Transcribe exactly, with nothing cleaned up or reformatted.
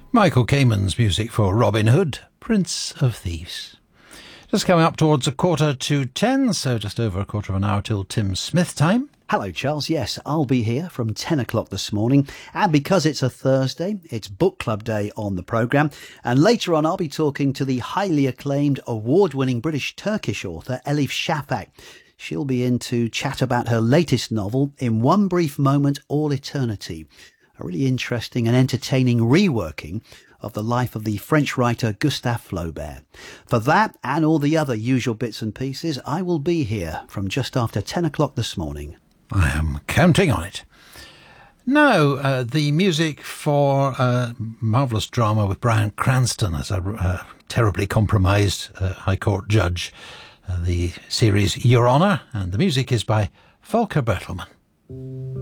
Michael Kamen's music for Robin Hood, Prince of Thieves. Just coming up towards a quarter to ten, so just over a quarter of an hour till Tim Smith time. Hello, Charles. Yes, I'll be here from ten o'clock this morning. And because it's a Thursday, it's Book Club Day on the programme. And later on, I'll be talking to the highly acclaimed, award-winning British-Turkish author, Elif Shafak. She'll be in to chat about her latest novel, In One Brief Moment, All Eternity. A really interesting and entertaining reworking of the life of the French writer Gustave Flaubert. For that and all the other usual bits and pieces, I will be here from just after ten o'clock this morning. I am counting on it. Now, uh, the music for a marvellous drama with Bryan Cranston as a uh, terribly compromised uh, High Court judge. Uh, the series Your Honour, and the music is by Volker Bertelmann.